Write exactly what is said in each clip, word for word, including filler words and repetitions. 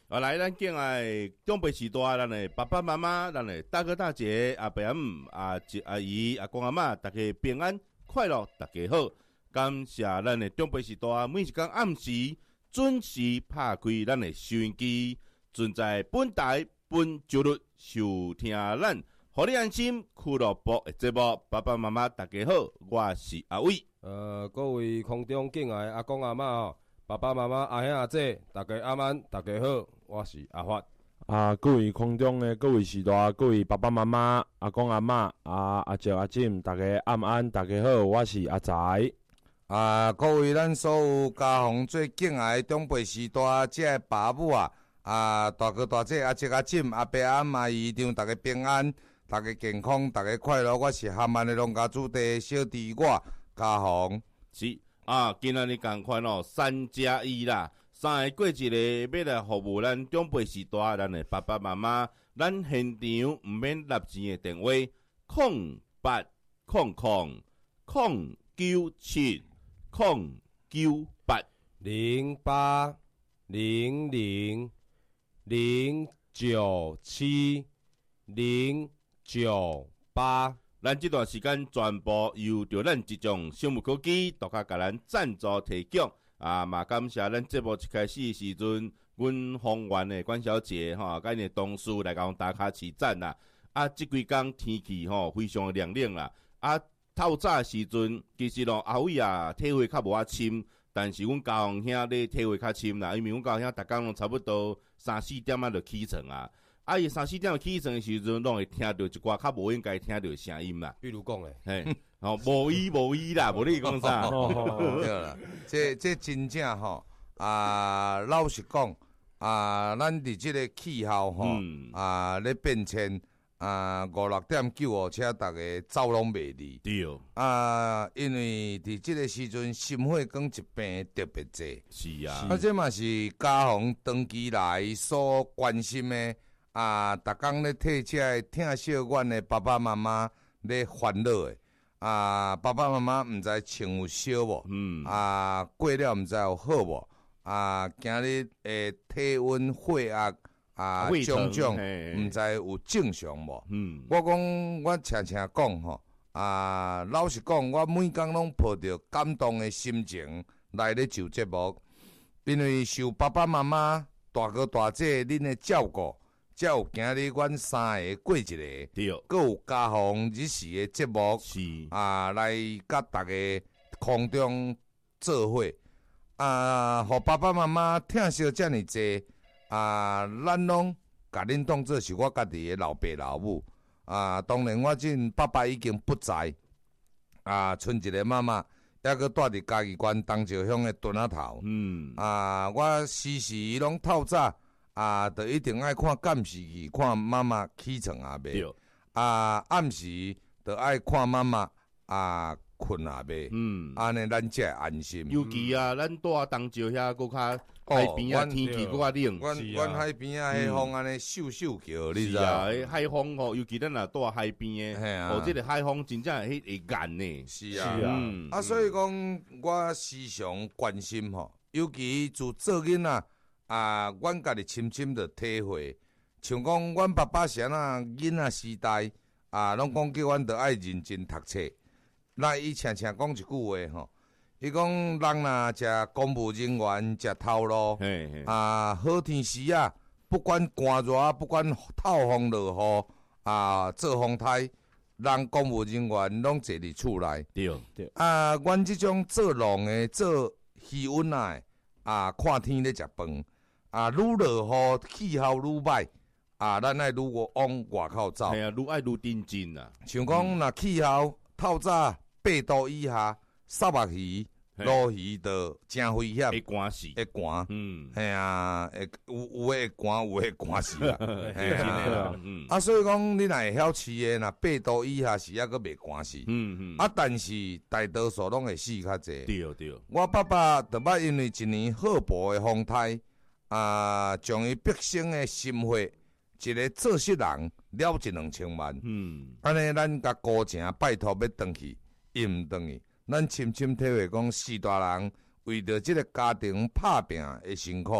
啊，来，咱敬爱长辈时代，咱的爸爸妈妈，咱的大哥大姐、阿伯阿姆、阿姐阿姨、阿公阿嬷，大家平安快乐，大家好。感谢咱的长辈时代，每一天暗时准时拍开咱的收音机，准在本台本周日收听咱互你安心俱乐部的节目。爸爸妈妈，大家好，我是阿伟。 呃，各位空中敬爱阿公阿嬷哦。爸爸妈妈、阿兄阿姐，大家阿晚，大家好，我是阿发。 啊，各位空中的各位时代，各位爸爸妈妈、阿公阿嬷、啊阿舅阿婶，大家暗安，大家好，我是阿财。 啊，各位咱所有家乡最敬爱的长辈时代，即个爸母啊，啊大哥大姐、阿姐阿婶、阿伯阿妈姨丈，大家平安，大家健康，大家快乐。我是汉万的农家主地小弟我家乡是。啊，今仔日共款哦，三加一啦，三个过一个，要来服务咱长辈时代，咱的爸爸妈妈，咱现场毋免纳钱的电话：空八空空空九七空九八零八零零零九七零九八。 咱这段时间全部由着咱这种生物科技独家甲咱赞助提供啊！嘛感谢咱节目一开始时阵，阮丰原的关小姐吼，甲因的同事来甲阮打卡起赞啦。啊，即几工天气吼非常凉凉啦。啊，透早时阵其实咯，阿伟啊体会较无啊深，但是阮家乡兄咧体会较深啦，因为阮家乡逐工拢差不多三四点啊就起床啊。啊，伊三四点起床的时阵，拢会听到一寡较无应该听到的声音啦。 比如讲诶， 嘿，哦，无依无依啦，无你讲啥？ 对啦，这这真正吼啊，老实讲啊，咱伫即个气候吼、嗯、啊咧变迁啊，五六点救护车逐个走拢袂离。 对啊，因为伫即个时阵心血管疾病特别济。 是啊， 啊，这嘛是家乡长期来所关心的。啊，逐工咧替这个疼惜阮的爸爸妈妈咧烦恼的啊，爸爸妈妈毋知穿有烧无？嗯，啊，过了毋知有好无？啊，今日诶体温、血压啊种种，毋知有正常无？嗯，我讲我常常讲吼，啊，老实讲，我每工拢抱着感动的心情来咧做节目，因为受爸爸妈妈、大哥大姐恁的照顾。才有今日阮三个过一个， 对， 阁有家乡日时的节目， 是啊，来甲大家空中做伙啊，互爸爸妈妈疼惜遮尔济啊，咱拢甲恁当做是我家己的老爸老母啊。当然，我这爸爸已经不在啊，剩一个妈妈，抑阁住伫嘉义县东石乡的墩仔头。嗯啊，我时时拢透早。啊，就一定爱看监视器，看妈妈起床啊未？啊，暗时就爱看妈妈啊困啊未？嗯，安尼咱才会安心。 尤其啊，咱住啊东石遐搁较海边啊，天气搁较冷。 阮阮海边啊，迄风安尼咻咻叫，你知啊？ 海风吼，尤其咱若住海边诶，哦，即个海风真正会会干呢。 是啊，啊，所以讲我时常关心吼，尤其自做囡仔。啊，阮家己深深的体会，像讲阮爸爸是安那囡仔时代啊，拢讲叫阮着爱认真读册。那伊常常讲一句话吼，伊讲人若食公务人员食头路，啊，好天时啊，不管寒热，不管透风落雨啊，做风台，人公务人员拢坐伫厝内。 对对。 啊，阮即种做农的、做渔温啊，啊，看天咧食饭。啊，愈落雨，气候愈歹，啊，咱爱愈往外口走。 系啊，愈爱愈认真啊。 像讲，若气候透早八度以下，沙目鱼、鲈鱼就真危险， 会寒死， 会寒。嗯，系啊，会有有会寒，有会寒死啊。系啊，嗯。啊，所以讲，你若会晓饲诶，若八度以下是抑个袂寒死。嗯嗯。啊，但是大多数拢会死较济。 对对。 我爸爸就捌因为一年好薄诶风台。啊，将伊毕生的心血，一个做事人了一两千万。嗯，安尼咱甲高正拜托要转去，伊毋转去，咱深深体会讲，四大人为着即个家庭拍拼的辛苦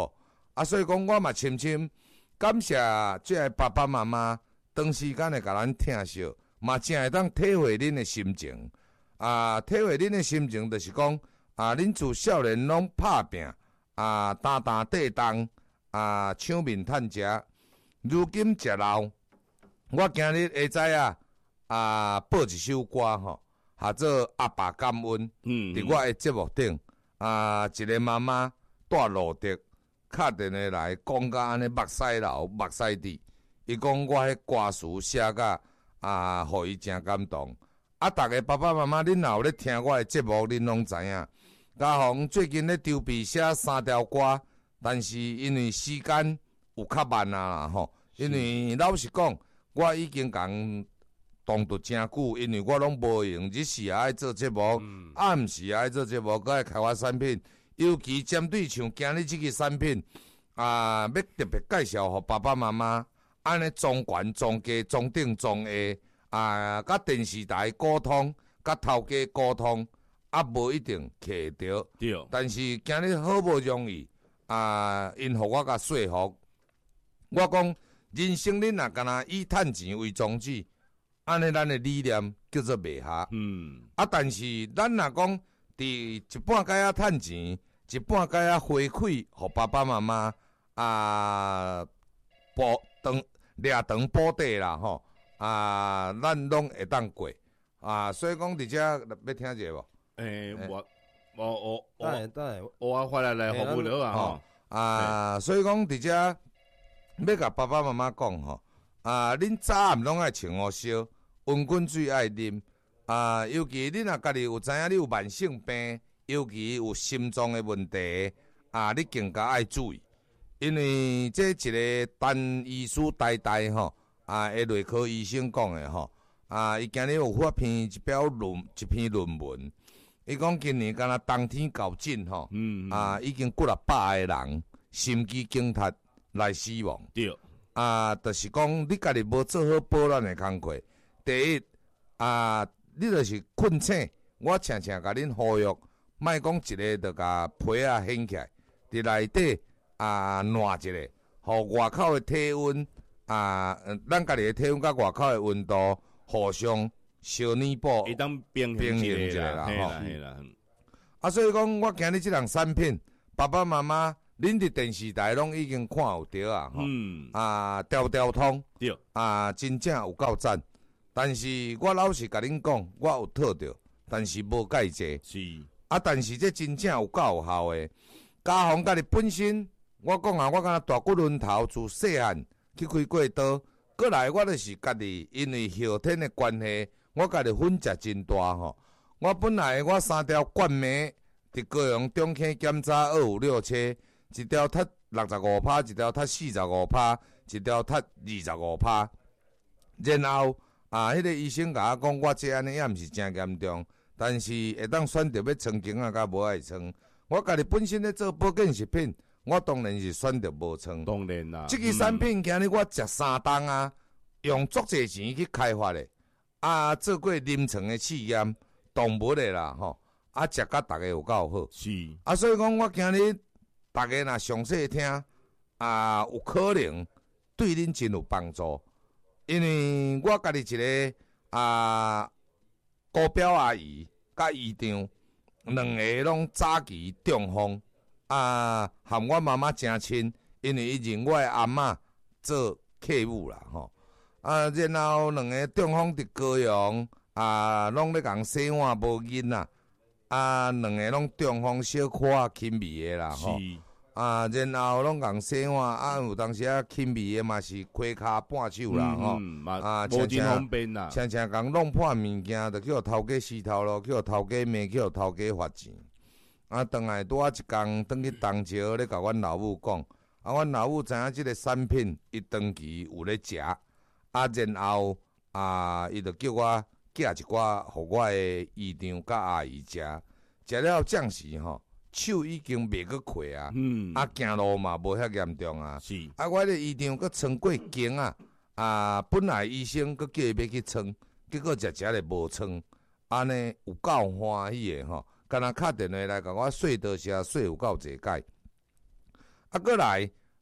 啊，所以讲我嘛深深感谢即个爸爸妈妈长时间的甲咱疼惜，嘛真会当体会恁的心情。啊，体会恁的心情，就是讲啊，恁自少年拢拍拼啊，担担地动啊，抢面趁食。如今食老，我今日下早啊啊播一首歌吼，叫做《阿爸感恩》。 嗯， 伫我的节目顶啊，一个妈妈带路德敲电话来，讲甲安尼目屎流、目屎滴。伊讲我迄歌词写甲啊，互伊真感动。啊，逐个爸爸妈妈，恁若有咧听我的节目，恁拢知影。嘉宏最近咧筹备写三条歌，但是因为时间有较慢啊啦吼。因为老实讲，我已经共动作真久，因为我拢无用，日时也爱做节目， 嗯、 暗时也爱做节目，搁爱开发产品。尤其针对像今日即个产品啊，要特别介绍互爸爸妈妈，安尼中悬、中低、中顶、中下啊，甲电视台沟通，甲头家沟通，啊无一定客会着。 对， 但是今日好无容易啊，因互我甲说服。我讲人生恁若干若以趁钱为宗旨，安尼咱的理念叫做袂合。 嗯， 啊，但是咱若讲伫一半该啊趁钱，一半该啊回馈互爸爸妈妈啊，补长掠长补短啦吼。啊，咱拢会当过啊，所以讲伫遮要听者无？ 诶、欸，我我我等下等下， 我我回来来服务了啊吼。 啊，所以讲伫遮要甲爸爸妈妈讲吼，啊，恁早暗拢爱穿好烧，温滚水爱啉啊，尤其恁若家己有知影你有慢性病，尤其有心脏的问题啊，你更加爱注意，因为这一个陈医师代代吼。啊，下内科医生讲的吼，啊，伊今日有发篇一表论一篇论文，伊讲今年敢若冬天较紧吼， 嗯， 啊，已經幾六百個人心肌梗塞來死亡。 對， 啊，就是講你家己無做好保暖的工課。第一，啊，你就是困醒，我常常甲恁呼籲，莫講一個就甲被啊掀起來，佇內底啊暖一下，互外口的體溫。啊，咱家己的體溫甲外口的溫度互相小彌補， 會當平衡一下啦，吼。係啦， 啊，所以講我今日即項產品，爸爸媽媽，恁佇電視台攏已經看有着啊，吼、 嗯， 啊，條條通， 對， 啊，真正有夠讚。但是我老實甲恁講，我有套着，但是無介濟。 是， 啊，但是這真正有夠有效的。嘉宏家己本身，我講啊，我敢若大骨輪頭自細漢。去開過刀，過來我就是家己，因為後天的關係，我家己分食真大吼。我本來我三條冠冕佇高雄中坑檢查二五六七，一條踢六十五趴，一條踢四十五趴，一條踢二十五趴。然後啊，迄、那個醫生甲我講，我這安尼也毋是真嚴重，但是會當選擇要穿頸啊，甲無愛穿。我家己本身咧做保健食品。我當然是選擇無錯。 當然啦， 即個產品今日我食三檔啊，用足濟錢去開發的，啊，做過臨床的試驗，動物的啦，吼，啊，食甲大家有夠好。 是， 啊，所以講我今日大家若詳細聽，啊，有可能對恁真有幫助，因為我家己一個啊，高表阿姨甲姨丈兩個攏早期中風。啊，含我媽媽真親，因為伊認我的阿嬷做客戶啦，吼。啊，然後兩個中風佇高雄，啊，攏咧共洗碗無銀啊，啊，兩個攏中風小可啊輕微的啦，吼。啊，然後攏共洗碗，啊，有當時啊輕微的嘛是開骹半手啦，吼、嗯。啊， 無真方便啦。 常常共弄破物件，就叫頭家死頭路，叫頭家罵，叫頭家罰錢。啊，轉來拄啊一工，轉去東橋咧，甲阮老母講，啊，阮老母知影即個產品，伊長期有咧食，啊，然後啊，伊就叫我寄一寡，互我誒姨丈甲阿姨食，食了暫時吼，手已經袂閣潰啊，嗯，啊，行路嘛無遐嚴重啊，是，啊，我迄姨丈閣穿過經啊，啊，本來醫生閣叫伊要去穿，結果食食咧無穿，安尼有夠歡喜誒吼。敢若敲電話來甲我說多些，說有夠濟解。啊，過來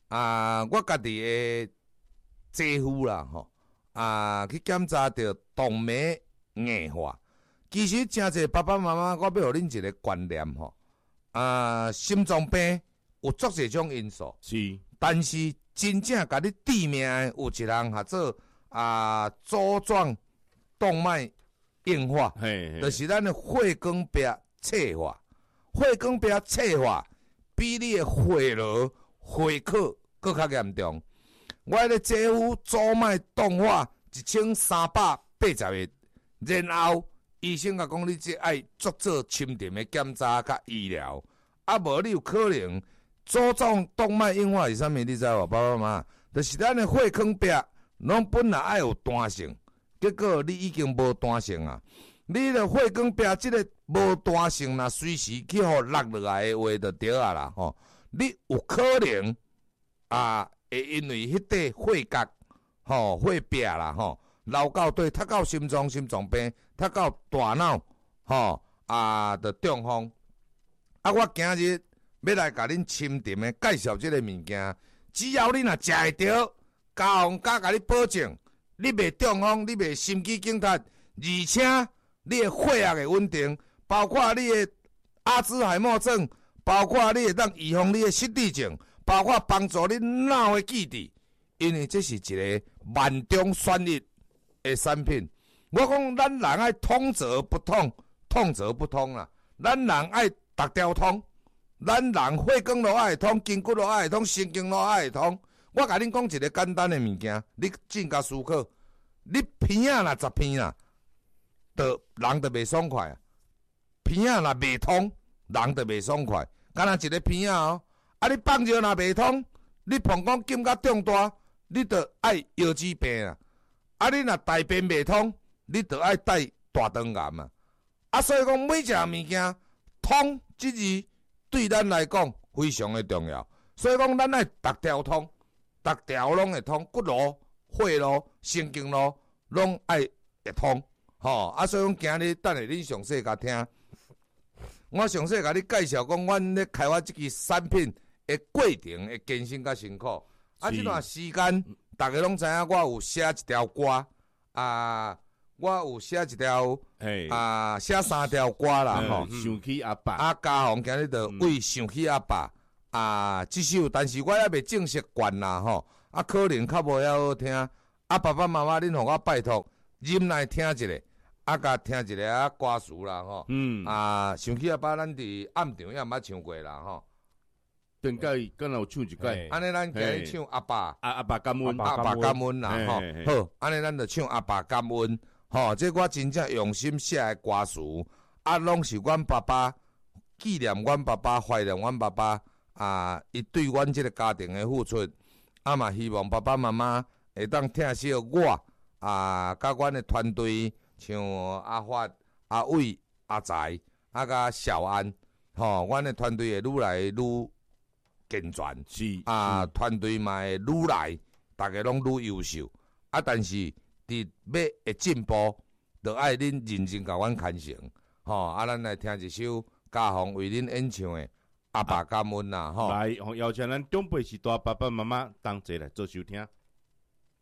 啊，我家己的姐夫啦吼，啊去检查着动脉硬化。其实真侪爸爸妈妈，我要互恁一个观念吼，啊，心脏病有足侪种因素， 是， 但是真正甲你致命的有一项叫做啊粥状动脉硬化， 嘿，嘿就是咱的血管壁脆化。血管壁脆化比你的血路、血块搁较严重。我迄个姐夫左脉动化一千三百八十日，然后医生甲讲你这爱足做深层的检查甲医疗，啊无你有可能左状动脉硬化是啥物？你知无？爸爸妈妈，就是咱的血管壁拢本来爱有弹性，结果你已经无弹性啊！你的血管壁即个无弹性，若随时去互落落来的话，就对啊啦吼。你有可能啊，会因为迄块血角吼、血壁啦吼，流到对，踢到心脏、心脏病，踢到大脑吼啊，着中风。啊，我今日要来甲恁深沉的介绍即个物件，只要你若食会着，家宏甲甲你保证，你袂中风，你袂心肌梗塞，而且你的血压会稳定，包括你的阿兹海默症，包括你会当预防你的失智症，包括帮助你脑的记忆，因为这是一个万中选一的产品。我讲咱人爱通则不通，通则不通啦。咱人爱逐条通，咱人血管路爱通，筋骨路爱通，神经路爱通。我甲恁讲一个简单的物件，你静甲思考，你鼻仔若十片啦。就人就袂爽快啊！鼻仔若袂通，人就袂爽快。敢若一个鼻仔哦，啊你放尿若袂通，你膀胱紧甲中大，你就爱腰子病啊！啊你若大便袂通，你就爱带大肠癌啊！啊所以讲每一样物件通即字对咱来讲非常的重要。所以讲咱爱逐条通，逐条拢会通，骨路、血路、神经路拢爱会通。吼、哦，啊，所以讲今日等下恁详细甲听，我详细甲你介绍讲，阮咧开发即支产品的过程的艰辛甲辛苦。啊，即段时间，大家拢知影，我有写一条歌，啊，我有写一条，啊，写三条歌啦，吼、 嗯。想起阿爸， 啊，家宏今日就为想起阿爸，啊，即首，但是我还未正式灌啦，吼，啊，可能较无遐好听，啊，爸爸妈妈恁互我拜托，忍来听一下。啊，甲听一个啊歌词啦吼，嗯啊，想起阿爸，咱伫暗场也毋捌唱过啦吼。 顶届敢若有唱一届， 安尼咱今日唱阿爸， 阿阿爸感恩， 阿爸感恩啦吼。好，安尼咱就唱阿爸感恩，吼，这我真正用心写的歌词，啊，拢是阮爸爸纪念阮爸爸，怀念阮爸爸啊，伊对阮即个家庭的付出，啊嘛希望爸爸妈妈会当听惜我啊，甲阮的团队。像阿发、阿伟、阿财，啊，甲小安，吼，阮的团队会愈来愈健全， 是啊，团队嘛会愈来，大家拢愈优秀，啊，但是伫要会进步，就爱恁认真甲阮牵成，吼，啊，咱来听一首家宏为恁演唱的《阿爸感恩》啦，吼。 来，邀请咱长辈时代爸爸妈妈同齐来做收听。